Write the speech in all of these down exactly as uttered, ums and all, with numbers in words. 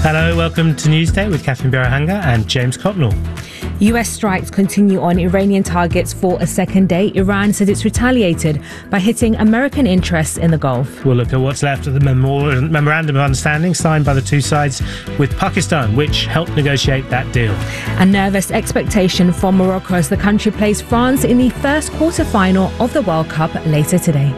Hello, welcome to Newsday with Catherine Birahanga and James Copnall. U S strikes continue on Iranian targets for a second day. Iran said it's retaliated by hitting American interests in the Gulf. We'll look at what's left of the memorandum of understanding signed by the two sides with Pakistan, which helped negotiate that deal. A nervous expectation for Morocco as the country plays France in the first quarter-final of the World Cup later today.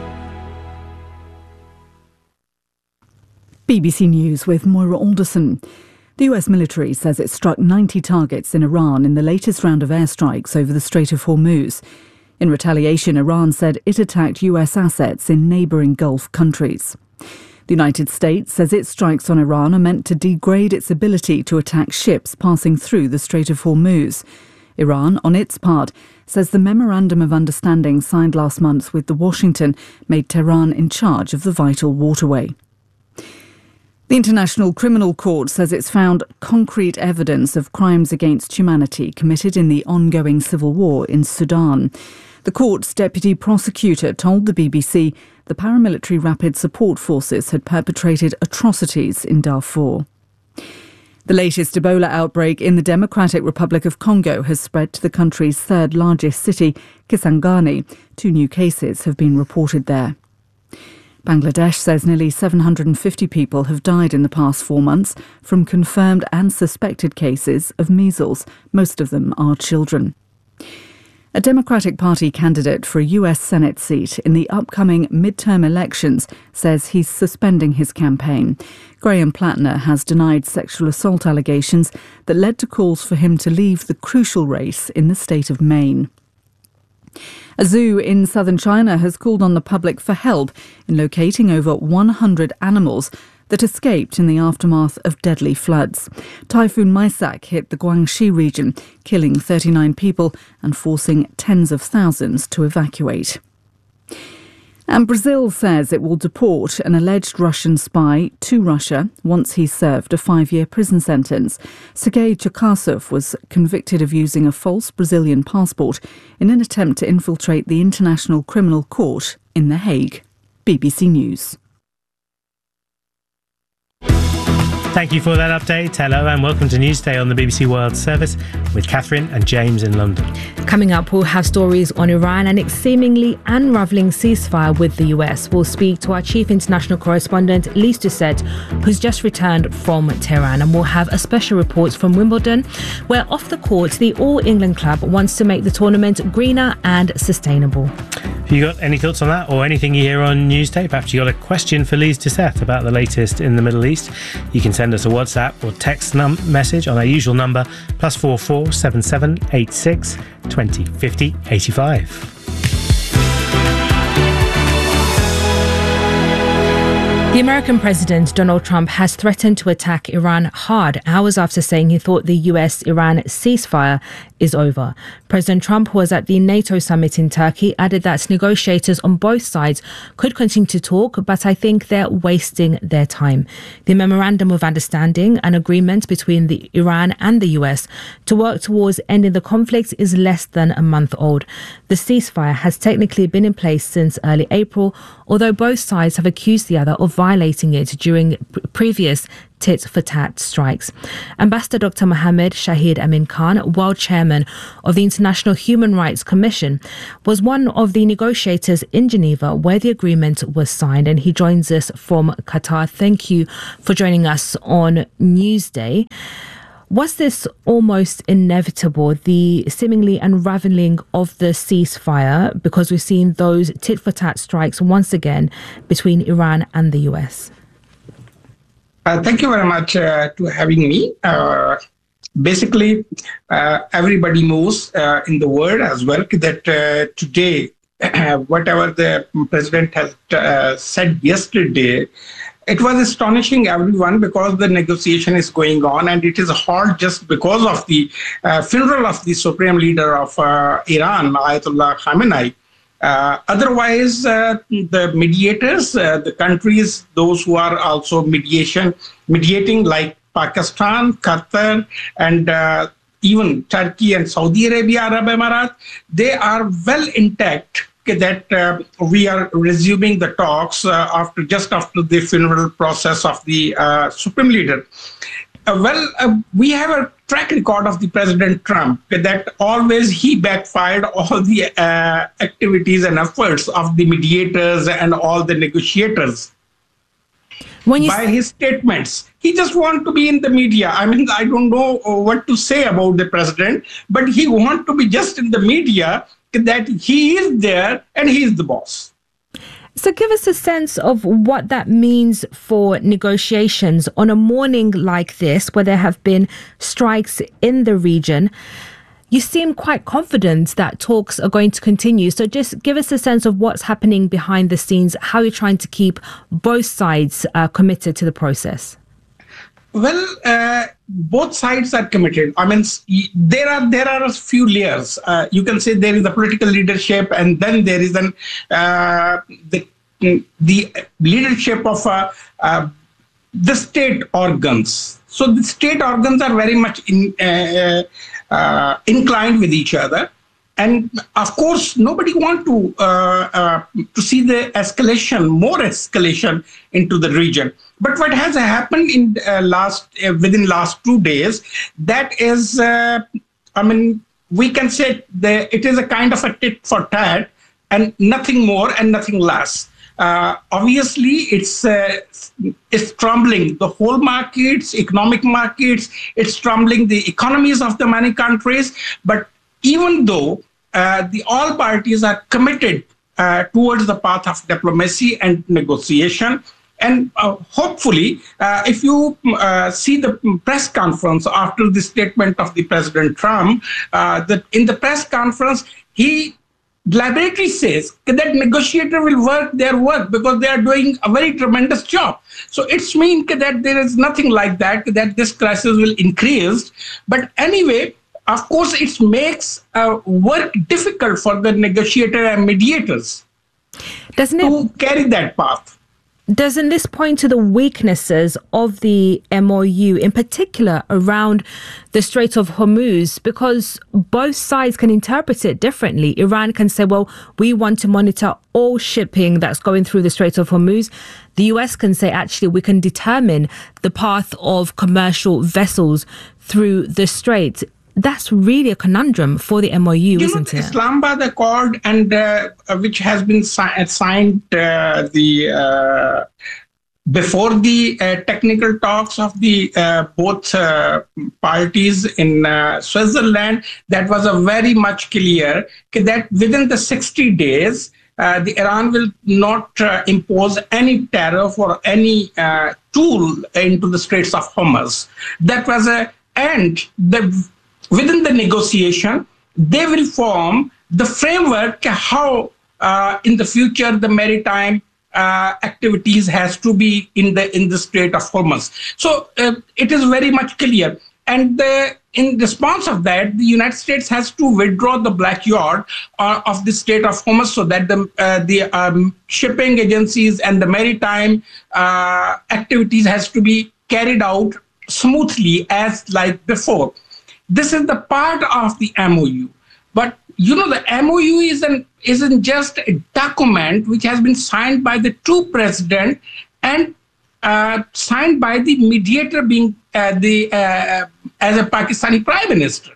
B B C News with Moira Alderson. The U S military says it struck ninety targets in Iran in the latest round of airstrikes over the Strait of Hormuz. In retaliation, Iran said it attacked U S assets in neighbouring Gulf countries. The United States says its strikes on Iran are meant to degrade its ability to attack ships passing through the Strait of Hormuz. Iran, on its part, says the memorandum of understanding signed last month with Washington made Tehran in charge of the vital waterway. The International Criminal Court says it's found concrete evidence of crimes against humanity committed in the ongoing civil war in Sudan. The court's deputy prosecutor told the B B C the paramilitary Rapid Support Forces had perpetrated atrocities in Darfur. The latest Ebola outbreak in the Democratic Republic of Congo has spread to the country's third largest city, Kisangani. Two new cases have been reported there. Bangladesh says nearly seven hundred fifty people have died in the past four months from confirmed and suspected cases of measles. Most of them are children. A Democratic Party candidate for a U S Senate seat in the upcoming midterm elections says he's suspending his campaign. Graham Plattner has denied sexual assault allegations that led to calls for him to leave the crucial race in the state of Maine. A zoo in southern China has called on the public for help in locating over one hundred animals that escaped in the aftermath of deadly floods. Typhoon Maisak hit the Guangxi region, killing thirty-nine people and forcing tens of thousands to evacuate. And Brazil says it will deport an alleged Russian spy to Russia once he's served a five-year prison sentence. Sergei Cherkasov was convicted of using a false Brazilian passport in an attempt to infiltrate the International Criminal Court in The Hague. B B C News. Thank you for that update. Hello and welcome to Newsday on the B B C World Service with Catherine and James in London. Coming up, we'll have stories on Iran and its seemingly unravelling ceasefire with the U S. We'll speak to our chief international correspondent, Lise Doucet, who's just returned from Tehran. And we'll have a special report from Wimbledon, where off the court, the All England club wants to make the tournament greener and sustainable. Have you got any thoughts on that or anything you hear on Newsday? Perhaps you got a question for Lise Doucet about the latest in the Middle East? You can send us a WhatsApp or text num- message on our usual number, plus four four seven seven eight six twenty fifty eighty-five. The American President Donald Trump has threatened to attack Iran hard hours after saying he thought the U S-Iran ceasefire is over. President Trump was at the NATO summit in Turkey, added that negotiators on both sides could continue to talk, but I think they're wasting their time. The memorandum of understanding, an agreement between the Iran and the U S to work towards ending the conflict, is less than a month old. The ceasefire has technically been in place since early April, although both sides have accused the other of violating it during p- previous tit-for-tat strikes. Ambassador Doctor Mohammed Shahid Amin Khan, world chairman of the International Human Rights Commission, was one of the negotiators in Geneva where the agreement was signed, and he joins us from Qatar. Thank you for joining us on Newsday. Was this almost inevitable, the seemingly unravelling of the ceasefire, because we've seen those tit-for-tat strikes once again between Iran and the U S? Uh, thank you very much uh, to having me. Uh, basically, uh, everybody knows uh, in the world as well that uh, today, whatever the president has uh, said yesterday, it was astonishing everyone because the negotiation is going on and it is hard just because of the uh, funeral of the supreme leader of uh, Iran, Ayatollah Khamenei. Uh, otherwise, uh, the mediators, uh, the countries, those who are also mediation, mediating like Pakistan, Qatar, and uh, even Turkey and Saudi Arabia, Arab Emirates, they are well intact that uh, we are resuming the talks uh, after just after the funeral process of the uh, Supreme Leader. Uh, well, uh, we have a track record of the President Trump that always he backfired all the uh, activities and efforts of the mediators and all the negotiators. When you by his statements. He just wants to be in the media. I mean, I don't know what to say about the president, but he wants to be just in the media, that he is there and he is the boss. So give us a sense of what that means for negotiations on a morning like this, where there have been strikes in the region. You seem quite confident that talks are going to continue. So just give us a sense of what's happening behind the scenes, how you're trying to keep both sides uh, committed to the process. Well, uh, both sides are committed. I mean, there are there are a few layers. Uh, you can say there is a political leadership, and then there is an uh, the the leadership of uh, uh, the state organs. So the state organs are very much in. Uh, Uh, inclined with each other, and of course nobody want to uh, uh, to see the escalation, more escalation into the region. But what has happened in uh, last uh, within last two days, that is, uh, I mean, we can say that it is a kind of a tit for tat, and nothing more and nothing less. Uh, obviously, it's uh, it's troubling the whole markets, economic markets. It's troubling the economies of the many countries. But even though uh, the all parties are committed uh, towards the path of diplomacy and negotiation, and uh, hopefully, uh, if you uh, see the press conference after the statement of the President Trump, uh, that in the press conference he deliberately says that negotiator will work their work because they are doing a very tremendous job. So it's mean that there is nothing like that, that this crisis will increase. But anyway, of course, it makes uh, work difficult for the negotiator and mediators Doesn't to it? carry that path. Doesn't this point to the weaknesses of the M O U, in particular around the Strait of Hormuz? Because both sides can interpret it differently. Iran can say, well, we want to monitor all shipping that's going through the Strait of Hormuz. The U S can say, actually, we can determine the path of commercial vessels through the strait. That's really a conundrum for the M O U, you isn't know, the it? Islamabad Accord, and uh, which has been si- signed uh, the uh, before the uh, technical talks of the uh, both uh, parties in uh, Switzerland, that was a very much clear that within the sixty days, uh, the Iran will not uh, impose any tariff or any uh, tool into the Straits of Hormuz. That was a and the. Within the negotiation, they will form the framework how uh, in the future the maritime uh, activities has to be in the in the Strait of Hormuz. So uh, it is very much clear. And the, in response of that, the United States has to withdraw the black yacht uh, of the Strait of Hormuz so that the uh, the um, shipping agencies and the maritime uh, activities has to be carried out smoothly as like before. This is the part of the M O U. But, you know, the M O U is an, isn't just a document which has been signed by the two presidents and uh, signed by the mediator being uh, the uh, as a Pakistani prime minister.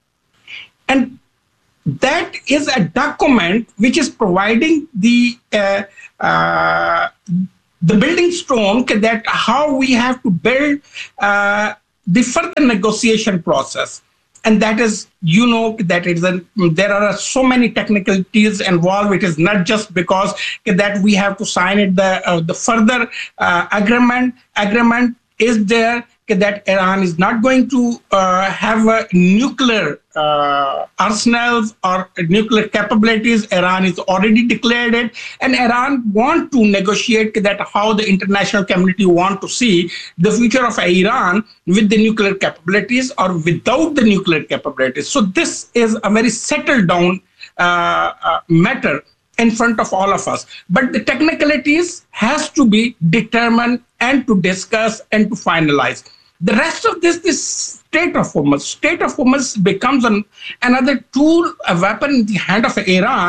And that is a document which is providing the uh, uh, the building stone that how we have to build uh, the further negotiation process. And that is, you know, that it is a, there are so many technicalities involved. It is not just because that we have to sign it. The uh, the further uh, agreement agreement is there that Iran is not going to uh, have a nuclear uh, arsenals or nuclear capabilities. Iran is already declared it, and Iran want to negotiate that how the international community want to see the future of Iran with the nuclear capabilities or without the nuclear capabilities. So this is a very settled down uh, uh, matter in front of all of us. But the technicalities has to be determined and to discuss and to finalize. The rest of this, this Strait of Hormuz, Strait of Hormuz becomes an, another tool, a weapon in the hand of Iran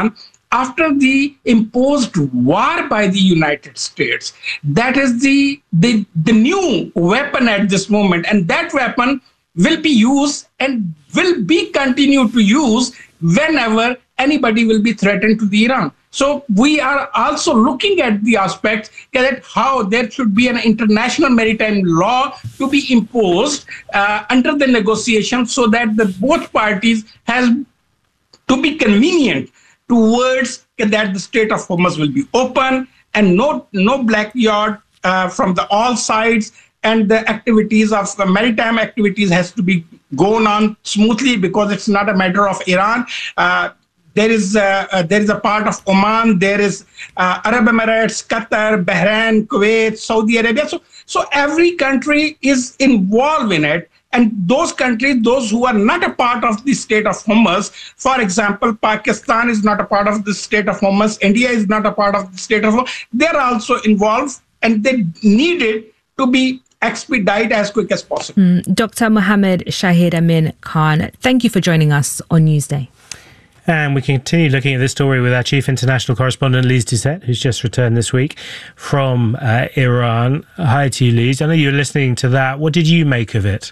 after the imposed war by the United States. That is the, the, the new weapon at this moment. And that weapon will be used and will be continued to use whenever anybody will be threatened to the Iran. So we are also looking at the aspect that how there should be an international maritime law to be imposed uh, under the negotiation, so that the both parties has to be convenient towards that the Strait of Hormuz will be open and no no black yacht uh, from the all sides, and the activities of the maritime activities has to be going on smoothly, because it's not a matter of Iran. Uh, There is, uh, uh, there is a part of Oman, there is uh, Arab Emirates, Qatar, Bahrain, Kuwait, Saudi Arabia. So, so every country is involved in it. And those countries, those who are not a part of the Strait of Hormuz, for example, Pakistan is not a part of the Strait of Hormuz, India is not a part of the Strait of Hormuz, they're also involved, and they need it to be expedited as quick as possible. Mm, Doctor Mohammed Shahid Amin Khan, thank you for joining us on Newsday. And we continue looking at this story with our chief international correspondent, Lise Doucet, who's just returned this week from uh, Iran. Hi to you, Lise. I know you were listening to that. What did you make of it?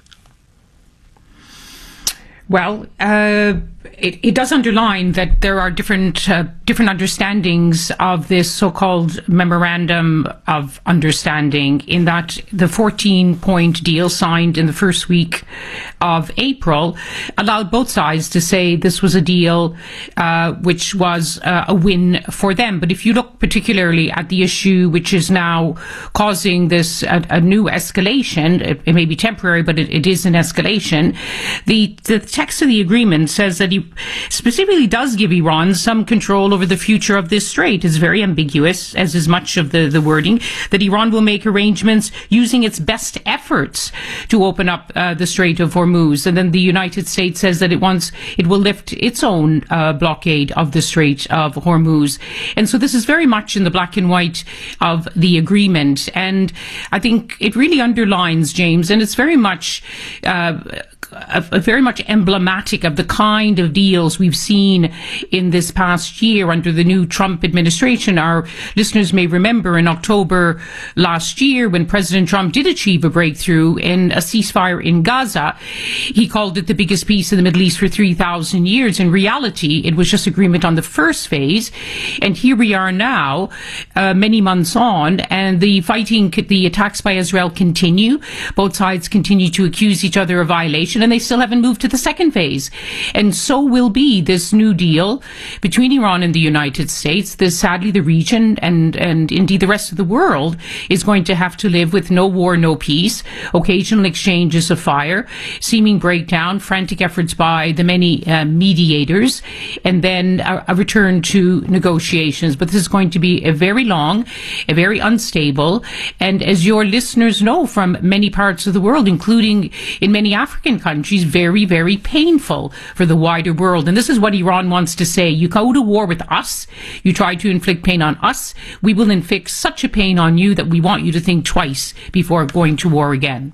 Well, uh, it, it does underline that there are different uh, different understandings of this so-called memorandum of understanding, in that the fourteen-point deal signed in the first week of April allowed both sides to say this was a deal uh, which was uh, a win for them. But if you look particularly at the issue which is now causing this a, a new escalation, it, it may be temporary, but it, it is an escalation. The, the text of the agreement says that he specifically does give Iran some control over the future of this strait. It's very ambiguous, as is much of the, the wording, that Iran will make arrangements using its best efforts to open up uh, the Strait of Hormuz. And then the United States says that it wants, it will lift its own uh, blockade of the Strait of Hormuz. And so this is very much in the black and white of the agreement. And I think it really underlines, James, and it's very much uh, A, a very much emblematic of the kind of deals we've seen in this past year under the new Trump administration. Our listeners may remember in October last year, when President Trump did achieve a breakthrough in a ceasefire in Gaza, he called it the biggest peace in the Middle East for three thousand years. In reality, it was just agreement on the first phase. And here we are now, uh, many months on, and the fighting, the attacks by Israel continue. Both sides continue to accuse each other of violation, and they still haven't moved to the second phase. And so will be this new deal between Iran and the United States. This, sadly, the region and, and indeed the rest of the world is going to have to live with no war, no peace, occasional exchanges of fire, seeming breakdown, frantic efforts by the many uh, mediators, and then a, a return to negotiations. But this is going to be a very long, a very unstable, and as your listeners know from many parts of the world, including in many African countries, very, very painful for the wider world. And this is what Iran wants to say. You go to war with us, you try to inflict pain on us, we will inflict such a pain on you that we want you to think twice before going to war again.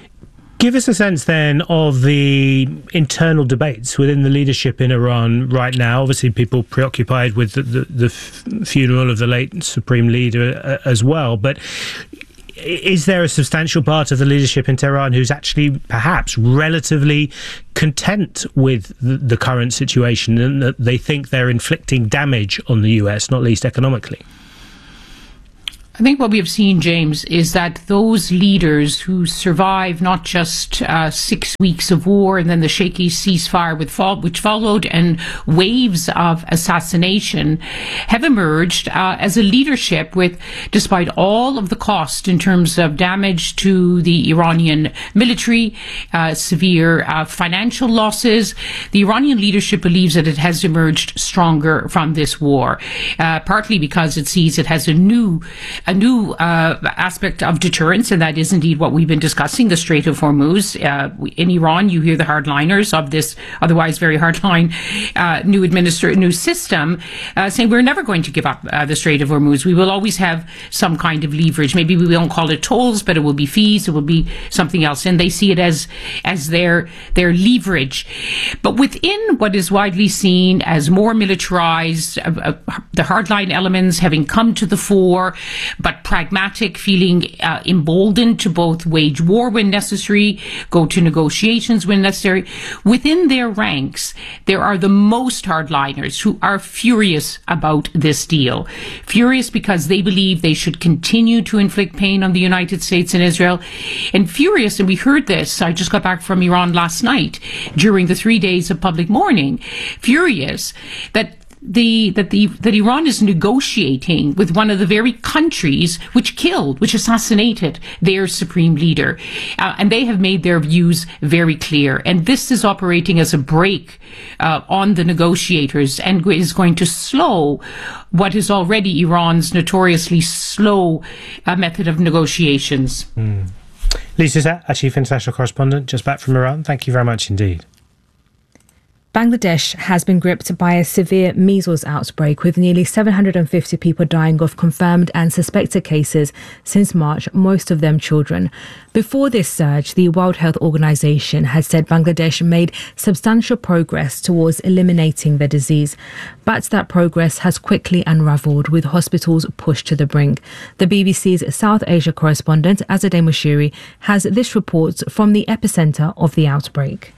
Give us a sense then of the internal debates within the leadership in Iran right now. Obviously, people preoccupied with the, the, the funeral of the late supreme leader as well. But is there a substantial part of the leadership in Tehran who's actually perhaps relatively content with the, the current situation, and that they think they're inflicting damage on the U S, not least economically? I think what we have seen, James, is that those leaders who survived not just uh, six weeks of war and then the shaky ceasefire with fo- which followed and waves of assassination have emerged uh, as a leadership with, despite all of the cost in terms of damage to the Iranian military, uh, severe uh, financial losses, the Iranian leadership believes that it has emerged stronger from this war, uh, partly because it sees it has a new a new uh, aspect of deterrence, and that is indeed what we've been discussing, the Strait of Hormuz. Uh, in Iran, you hear the hardliners of this otherwise very hardline uh, new administra- new system uh, saying we're never going to give up uh, the Strait of Hormuz. We will always have some kind of leverage. Maybe we won't call it tolls, but it will be fees. It will be something else, and they see it as as their their leverage. But within what is widely seen as more militarized, uh, uh, the hardline elements having come to the fore, but pragmatic, feeling uh, emboldened to both wage war when necessary, go to negotiations when necessary. Within their ranks, there are the most hardliners who are furious about this deal. Furious because they believe they should continue to inflict pain on the United States and Israel. And furious, and we heard this, I just got back from Iran last night during the three days of public mourning, furious that The, that the that Iran is negotiating with one of the very countries which killed, which assassinated their supreme leader, uh, and they have made their views very clear. And this is operating as a brake uh, on the negotiators, and is going to slow what is already Iran's notoriously slow uh, method of negotiations. Mm. Lise Doucet, our chief international correspondent, just back from Iran. Thank you very much indeed. Bangladesh has been gripped by a severe measles outbreak, with nearly seven hundred fifty people dying of confirmed and suspected cases since March, most of them children. Before this surge, the World Health Organization had said Bangladesh made substantial progress towards eliminating the disease, but that progress has quickly unravelled, with hospitals pushed to the brink. The B B C's South Asia correspondent, Azadeh Moshiri, has this report from the epicentre of the outbreak.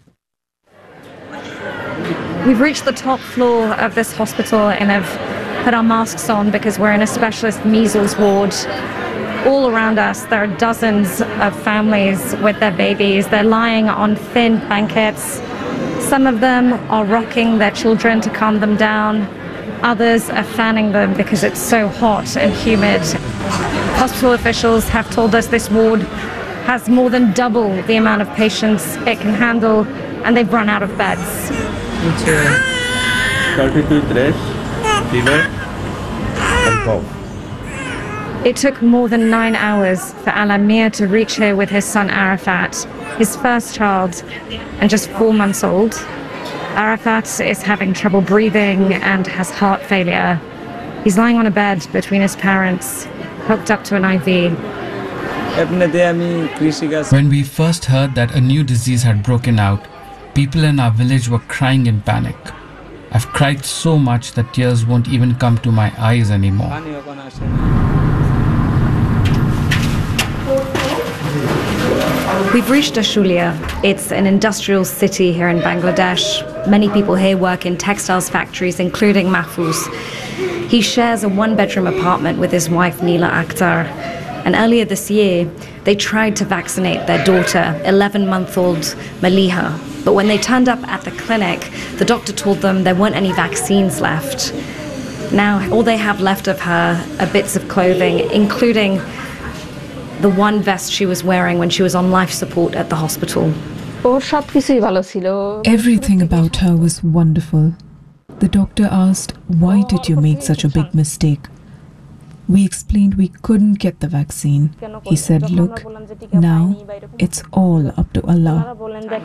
We've reached the top floor of this hospital and have put our masks on because we're in a specialist measles ward. All around us, there are dozens of families with their babies. They're lying on thin blankets. Some of them are rocking their children to calm them down. Others are fanning them because it's so hot and humid. Hospital officials have told us this ward has more than double the amount of patients it can handle, and they've run out of beds. thirty-two stress, fever, and cough. It took more than nine hours for Al-Amir to reach here with his son Arafat, his first child, and just four months old. Arafat is having trouble breathing and has heart failure. He's lying on a bed between his parents, hooked up to an I V. When we first heard that a new disease had broken out, people in our village were crying in panic. I've cried so much that tears won't even come to my eyes anymore. We've reached Ashulia. It's an industrial city here in Bangladesh. Many people here work in textiles factories, including Mahfouz. He shares a one-bedroom apartment with his wife, Neela Akhtar. And earlier this year, they tried to vaccinate their daughter, eleven-month-old Maliha. But when they turned up at the clinic, the doctor told them there weren't any vaccines left. Now, all they have left of her are bits of clothing, including the one vest she was wearing when she was on life support at the hospital. Everything about her was wonderful. The doctor asked, "Why did you make such a big mistake?" We explained we couldn't get the vaccine. He said, "Look, now it's all up to Allah."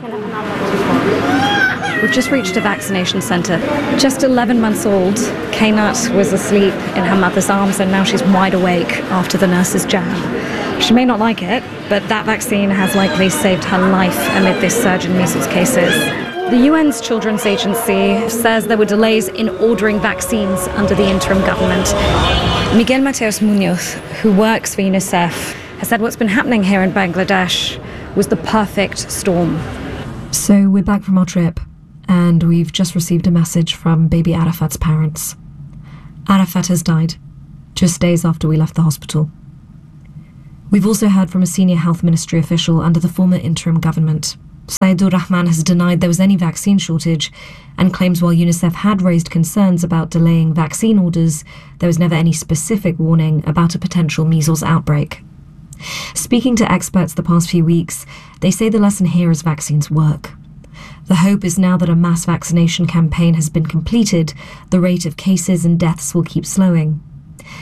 We've just reached a vaccination centre. Just eleven months old, Kainat was asleep in her mother's arms, and now she's wide awake after the nurse's jab. She may not like it, but that vaccine has likely saved her life amid this surge in measles cases. The U N's Children's Agency says there were delays in ordering vaccines under the interim government. Miguel Mateos Munoz, who works for UNICEF, has said what's been happening here in Bangladesh was the perfect storm. So we're back from our trip, and we've just received a message from baby Arafat's parents. Arafat has died, just days after we left the hospital. We've also heard from a senior health ministry official under the former interim government. Saidur Rahman has denied there was any vaccine shortage and claims while UNICEF had raised concerns about delaying vaccine orders, there was never any specific warning about a potential measles outbreak. Speaking to experts the past few weeks, they say the lesson here is vaccines work. The hope is now that a mass vaccination campaign has been completed, the rate of cases and deaths will keep slowing.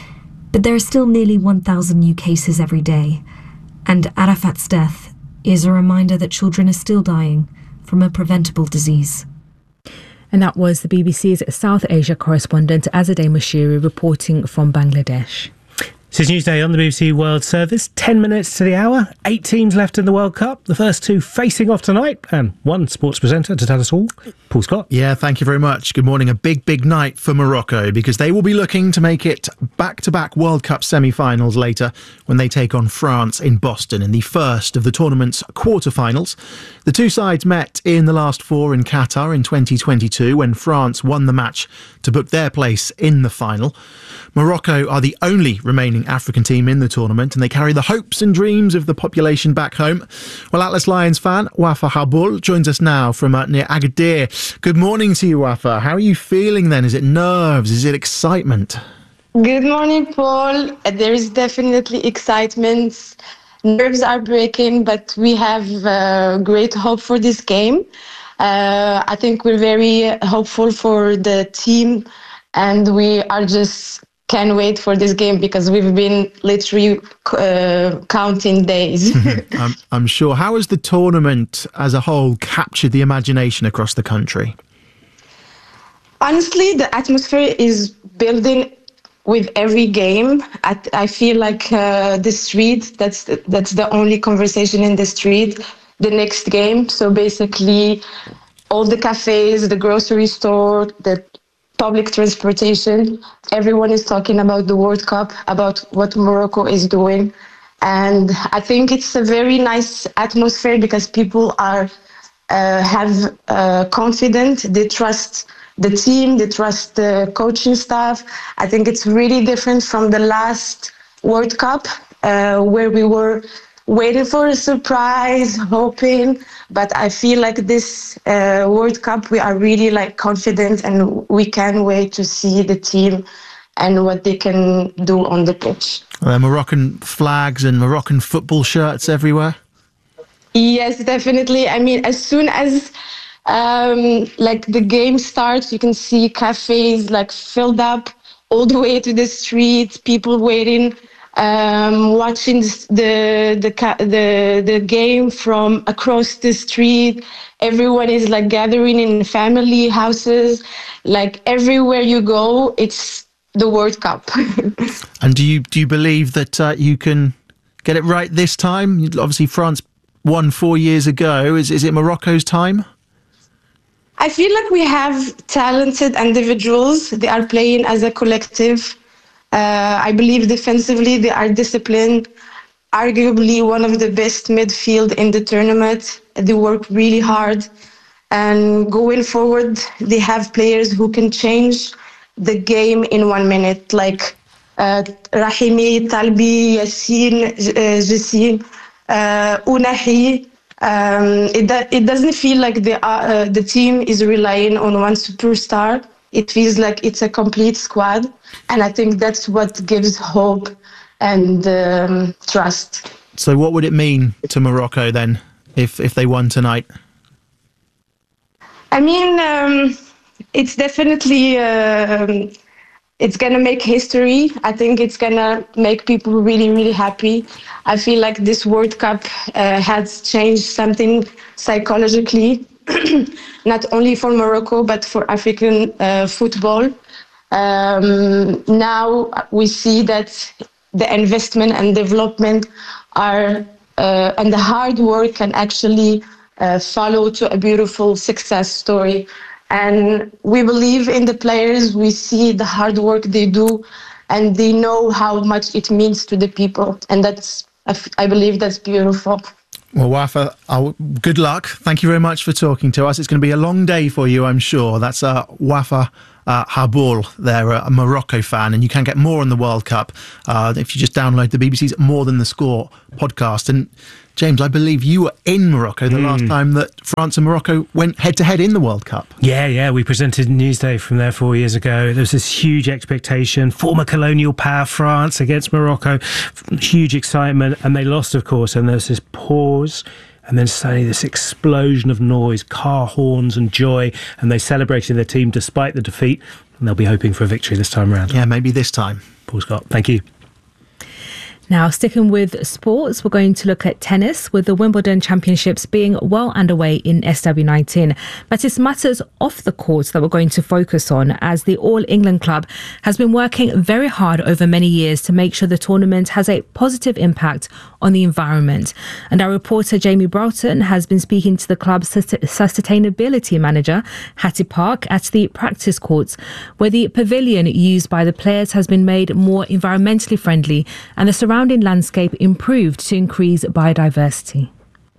But there are still nearly one thousand new cases every day, and Arafat's death is a reminder that children are still dying from a preventable disease. And that was the B B C's South Asia correspondent Azadeh Moshiri reporting from Bangladesh. This is Newsday on the B B C World Service. Ten minutes to the hour. Eight teams left in the World Cup. The first two facing off tonight. And one sports presenter to tell us all, Paul Scott. Yeah, thank you very much. Good morning. A big, big night for Morocco because they will be looking to make it back-to-back World Cup semi-finals later when they take on France in Boston in the first of the tournament's quarter-finals. The two sides met in the last four in Qatar in twenty twenty-two when France won the match to book their place in the final. Morocco are the only remaining African team in the tournament and they carry the hopes and dreams of the population back home. Well, Atlas Lions fan Wafa Haboul joins us now from uh, near Agadir. Good morning to you, Wafa. How are you feeling then? Is it nerves? Is it excitement? Good morning, Paul. There is definitely excitement. Nerves are breaking, but we have uh, great hope for this game. Uh, I think we're very hopeful for the team and we are just can't wait for this game because we've been literally uh, counting days. I'm, I'm sure. How has the tournament as a whole captured the imagination across the country? Honestly, the atmosphere is building with every game. I, I feel like uh, the street, that's the, that's the only conversation in the street, the next game. So basically, all the cafes, the grocery store, the public transportation, everyone is talking about the World Cup, about what Morocco is doing. And I think it's a very nice atmosphere because people are uh, have uh, confidence, they trust the team, they trust the coaching staff. I think it's really different from the last World Cup uh, where we were waiting for a surprise, hoping. But I feel like this uh, World Cup, we are really like confident and we can't wait to see the team and what they can do on the pitch. Are there Moroccan flags and Moroccan football shirts everywhere? Yes, definitely. I mean, as soon as um, like the game starts, you can see cafes like filled up all the way to the street, people waiting. Um, watching the the the the game from across the street, everyone is like gathering in family houses. Like everywhere you go, it's the World Cup. And do you do you believe that uh, you can get it right this time? Obviously, France won four years ago. Is is it Morocco's time? I feel like we have talented individuals. They are playing as a collective. Uh, I believe defensively they are disciplined, arguably one of the best midfield in the tournament. They work really hard. And going forward, they have players who can change the game in one minute, like uh, Rahimi, Talbi, Yassin, uh, Jassin, uh, Unahi. Um, it, do- it doesn't feel like the, uh, the team is relying on one superstar. It feels like it's a complete squad. And I think that's what gives hope and um, trust. So what would it mean to Morocco then, if, if they won tonight? I mean, um, it's definitely, uh, it's going to make history. I think it's going to make people really, really happy. I feel like this World Cup uh, has changed something psychologically, not only for Morocco, but for African uh, football. Um, now we see that the investment and development are, uh, and the hard work can actually uh, follow to a beautiful success story. And we believe in the players, we see the hard work they do, and they know how much it means to the people. And that's, I believe that's beautiful. Well, Wafa, uh, good luck. Thank you very much for talking to us. It's going to be a long day for you, I'm sure. That's uh, Wafa uh, Haboul. They're a Morocco fan, and you can get more on the World Cup uh, if you just download the B B C's More Than the Score podcast. And James, I believe you were in Morocco the mm. last time that France and Morocco went head-to-head in the World Cup. Yeah, yeah, we presented Newsday from there four years ago. There was this huge expectation, former colonial power France against Morocco, huge excitement, and they lost, of course, and there was this pause, and then suddenly this explosion of noise, car horns and joy, and they celebrated their team despite the defeat, and they'll be hoping for a victory this time around. Yeah, maybe this time. Paul Scott, thank you. Now, sticking with sports, we're going to look at tennis, with the Wimbledon Championships being well underway in S W nineteen. But it's matters off the court that we're going to focus on, as the All England club has been working very hard over many years to make sure the tournament has a positive impact on the environment. And our reporter Jamie Broughton has been speaking to the club's sustainability manager, Hattie Park, at the practice courts, where the pavilion used by the players has been made more environmentally friendly and the surrounding landscape improved to increase biodiversity.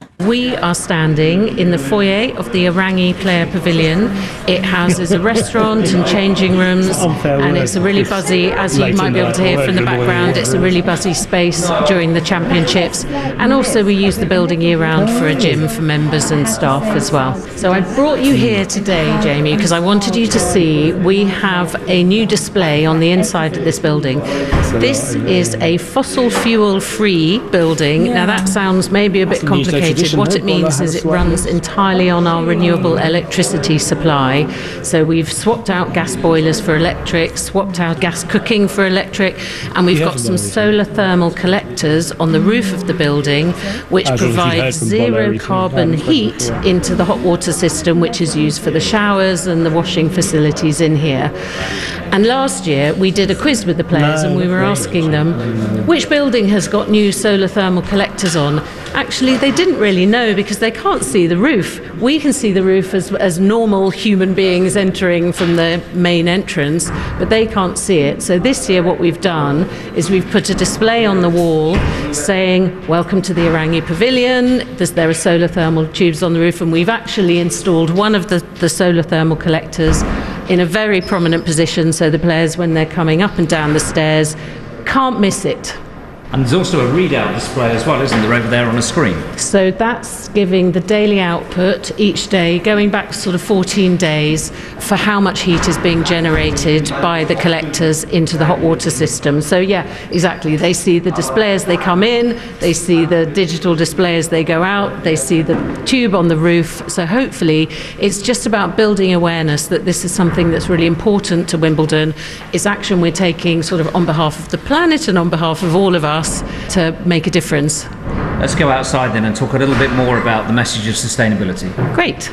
We are standing in the foyer of the Irangi Player Pavilion. It houses a restaurant and changing rooms, and it's a really buzzy, as you might be able to hear from the background, it's a really buzzy space during the championships. And also we use the building year round for a gym for members and staff as well. So I brought you here today, Jamie, because I wanted you to see we have a new display on the inside of this building. This is a fossil fuel free building. Now that sounds maybe a bit complicated. What it means is it runs entirely on our renewable electricity supply. So we've swapped out gas boilers for electric, swapped out gas cooking for electric, and we've got some solar thermal collectors on the roof of the building, which provide zero carbon heat into the hot water system, which is used for the showers and the washing facilities in here. And last year we did a quiz with the players, and we were asking them which building has got new solar thermal collectors on. Actually, they didn't really know, because they can't see the roof. We can see the roof as, as normal human beings entering from the main entrance, but they can't see it. So this year what we've done is we've put a display on the wall saying, welcome to the Irangi Pavilion. There's, there are solar thermal tubes on the roof, and we've actually installed one of the, the solar thermal collectors in a very prominent position, so the players, when they're coming up and down the stairs, can't miss it. And there's also a readout display as well, isn't there, over there on a screen? So that's giving the daily output each day, going back sort of fourteen days, for how much heat is being generated by the collectors into the hot water system. So yeah, exactly. They see the display as they come in, they see the digital display as they go out, they see the tube on the roof. So hopefully it's just about building awareness that this is something that's really important to Wimbledon. It's action we're taking sort of on behalf of the planet and on behalf of all of us to make a difference. Let's go outside then and talk a little bit more about the message of sustainability. Great.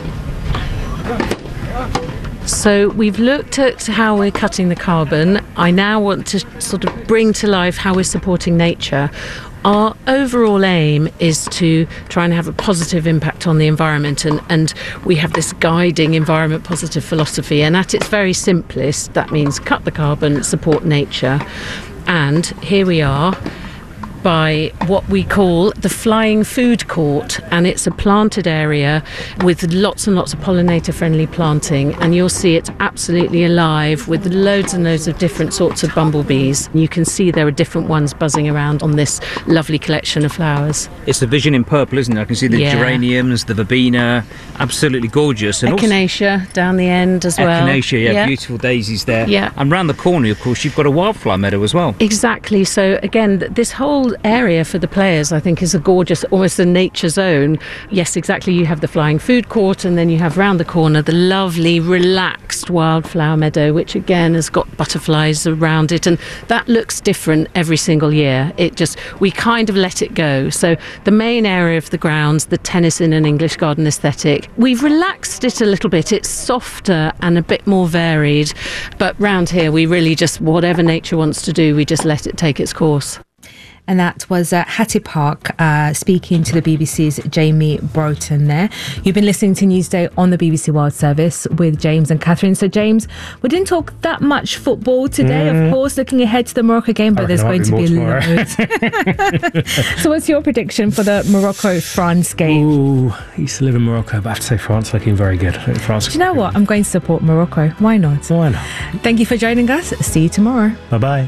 So we've looked at how we're cutting the carbon. I now want to sort of bring to life how we're supporting nature. Our overall aim is to try and have a positive impact on the environment, and, and we have this guiding environment positive philosophy, and at its very simplest, that means cut the carbon, support nature. And here we are by what we call the Flying Food Court, and it's a planted area with lots and lots of pollinator-friendly planting, and you'll see it's absolutely alive with loads and loads of different sorts of bumblebees. You can see there are different ones buzzing around on this lovely collection of flowers. It's the vision in purple, isn't it? I can see the yeah. geraniums, the verbena, absolutely gorgeous. And echinacea also down the end as well. Echinacea, yeah, yeah, beautiful daisies there. Yeah. And round the corner, of course, you've got a wildflower meadow as well. Exactly. So again, this whole area for the players, I think, is a gorgeous, almost a nature zone. Yes, exactly. You have the Flying Food Court, and then you have round the corner the lovely, relaxed wildflower meadow, which again has got butterflies around it, and that looks different every single year. It just, we kind of let it go. So the main area of the grounds, the tennis in an English garden aesthetic, we've relaxed it a little bit. It's softer and a bit more varied, but round here we really just, whatever nature wants to do, we just let it take its course. And that was uh, Hattie Park uh, speaking to the B B C's Jamie Broughton there. You've been listening to Newsday on the B B C World Service with James and Catherine. So, James, we didn't talk that much football today, mm. of course, looking ahead to the Morocco game, but there's going to be loads. So what's your prediction for the Morocco-France game? Ooh, I used to live in Morocco, but I have to say France looking very good. France. Do you know what? I'm going to support Morocco. Why not? Why not? Thank you for joining us. See you tomorrow. Bye-bye.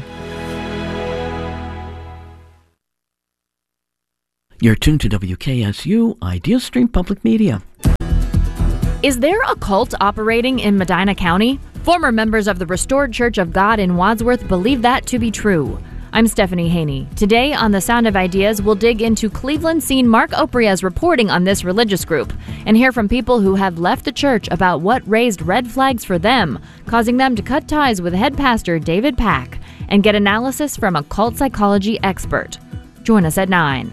You're tuned to W K S U, Ideal Stream Public Media. Is there a cult operating in Medina County? Former members of the Restored Church of God in Wadsworth believe that to be true. I'm Stephanie Haney. Today on The Sound of Ideas, we'll dig into Cleveland scene Mark Opria's reporting on this religious group and hear from people who have left the church about what raised red flags for them, causing them to cut ties with head pastor David Pack. and get analysis from a cult psychology expert. Join us at nine.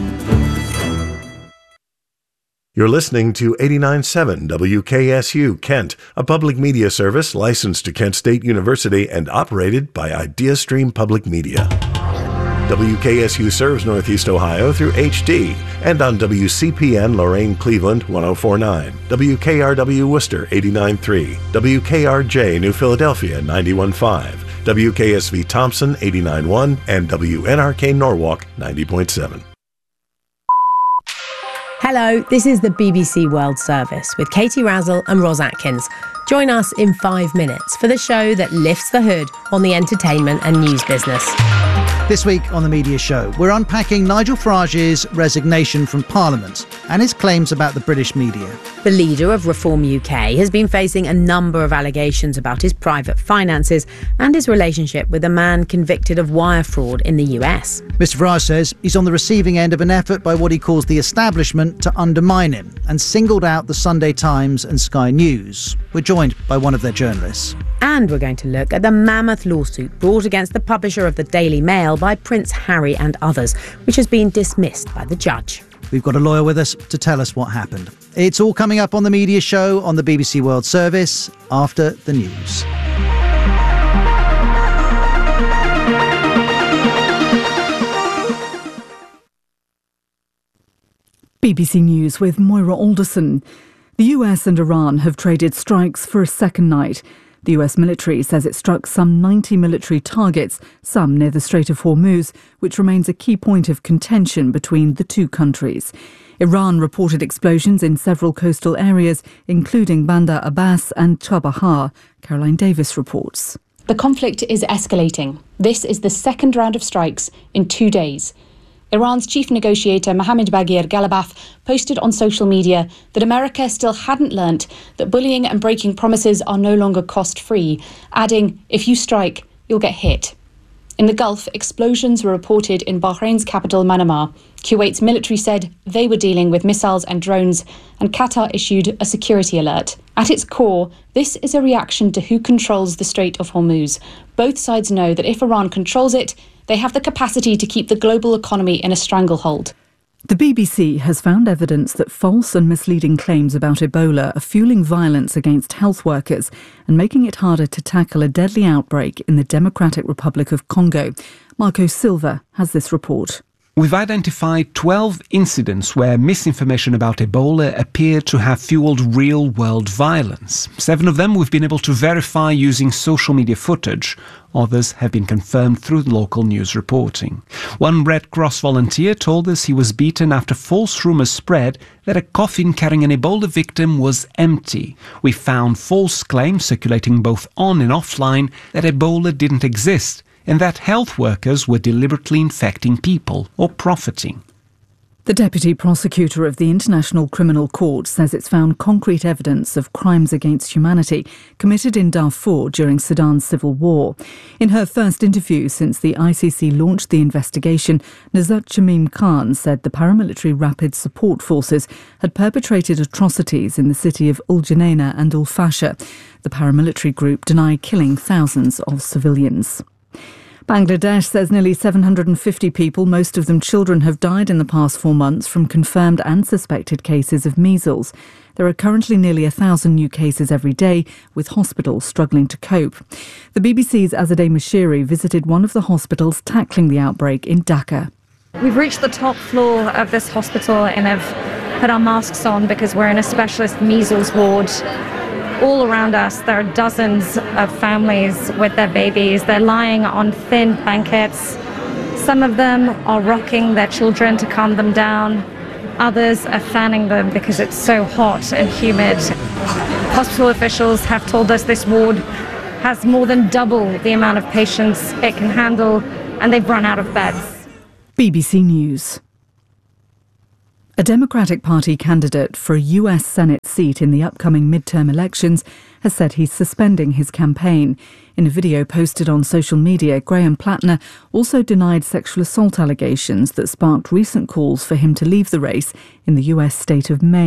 You're listening to eighty-nine point seven W K S U Kent, a public media service licensed to Kent State University and operated by IdeaStream Public Media. W K S U serves Northeast Ohio through H D and on W C P N Lorain Cleveland one oh four point nine, W K R W Worcester eighty-nine point three, W K R J New Philadelphia ninety-one point five, W K S V Thompson eighty-nine point one, and W N R K Norwalk ninety point seven. Hello, this is the B B C World Service with Katie Razzle and Ros Atkins. Join us in five minutes for the show that lifts the hood on the entertainment and news business. This week on The Media Show, we're unpacking Nigel Farage's resignation from Parliament and his claims about the British media. The leader of Reform U K has been facing a number of allegations about his private finances and his relationship with a man convicted of wire fraud in the U S. Mr Farage says he's on the receiving end of an effort by what he calls the establishment to undermine him, and singled out the Sunday Times and Sky News. We're joined by one of their journalists. And we're going to look at the mammoth lawsuit brought against the publisher of the Daily Mail by Prince Harry and others, which has been dismissed by the judge. We've got a lawyer with us to tell us what happened. It's all coming up on The Media Show on the B B C World Service after the news. B B C News with Moira Alderson. The U S and Iran have traded strikes for a second night. The U S military says it struck some ninety military targets, some near the Strait of Hormuz, which remains a key point of contention between the two countries. Iran reported explosions in several coastal areas, including Bandar Abbas and Chabahar. Caroline Davis reports. The conflict is escalating. This is the second round of strikes in two days. Iran's chief negotiator Mohammad Baghir Ghalibaf posted on social media that America still hadn't learnt that bullying and breaking promises are no longer cost-free, adding, "If you strike, you'll get hit." In the Gulf, explosions were reported in Bahrain's capital Manama. Kuwait's military said they were dealing with missiles and drones, and Qatar issued a security alert. At its core, this is a reaction to who controls the Strait of Hormuz. Both sides know that if Iran controls it, they have the capacity to keep the global economy in a stranglehold. The B B C has found evidence that false and misleading claims about Ebola are fueling violence against health workers and making it harder to tackle a deadly outbreak in the Democratic Republic of Congo. Marco Silva has this report. We've identified twelve incidents where misinformation about Ebola appeared to have fueled real-world violence. Seven of them we've been able to verify using social media footage. Others have been confirmed through local news reporting. One Red Cross volunteer told us he was beaten after false rumours spread that a coffin carrying an Ebola victim was empty. We found false claims circulating both on and offline that Ebola didn't exist, and that health workers were deliberately infecting people or profiting. The Deputy Prosecutor of the International Criminal Court says it's found concrete evidence of crimes against humanity committed in Darfur during Sudan's civil war. In her first interview since the I C C launched the investigation, Nazat Shamim Khan said the paramilitary Rapid Support Forces had perpetrated atrocities in the city of Ul Junaina and Ul Fasher. The paramilitary group denied killing thousands of civilians. Bangladesh says nearly seven hundred fifty people, most of them children, have died in the past four months from confirmed and suspected cases of measles. There are currently nearly a thousand new cases every day, with hospitals struggling to cope. The B B C's Azadeh Mashiri visited one of the hospitals tackling the outbreak in Dhaka. We've reached the top floor of this hospital and have put our masks on because we're in a specialist measles ward. All around us, there are dozens of families with their babies. They're lying on thin blankets. Some of them are rocking their children to calm them down. Others are fanning them because it's so hot and humid. Hospital officials have told us this ward has more than double the amount of patients it can handle, and they've run out of beds. B B C News. A Democratic Party candidate for a U S Senate seat in the upcoming midterm elections has said he's suspending his campaign. In a video posted on social media, Graham Plattner also denied sexual assault allegations that sparked recent calls for him to leave the race in the U S state of Maine.